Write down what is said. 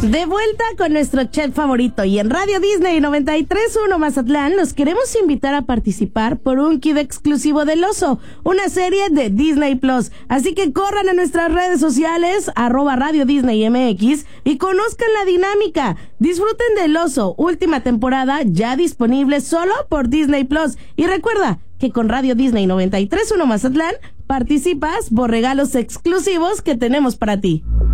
De vuelta con nuestro chef favorito y en Radio Disney 93.1 Mazatlán los queremos invitar a participar por un kit exclusivo del Oso, una serie de Disney Plus. Así que corran a nuestras redes sociales @Radio Disney MX y conozcan la dinámica. Disfruten del Oso, última temporada ya disponible solo por Disney Plus. Y recuerda que con Radio Disney 93.1 Mazatlán participas por regalos exclusivos que tenemos para ti.